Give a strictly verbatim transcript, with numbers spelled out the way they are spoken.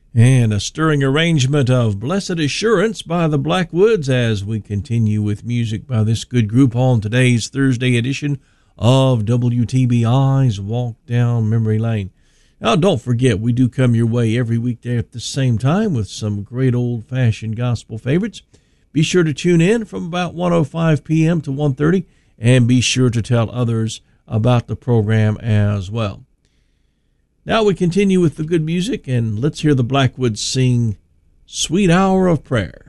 And a stirring arrangement of Blessed Assurance by the Blackwoods as we continue with music by this good group on today's Thursday edition of W T B I's Walk Down Memory Lane. Now, don't forget, we do come your way every weekday at the same time with some great old-fashioned gospel favorites. Be sure to tune in from about one oh five p.m. to one thirty, and be sure to tell others about the program as well. Now we continue with the good music, and let's hear the Blackwoods sing Sweet Hour of Prayer.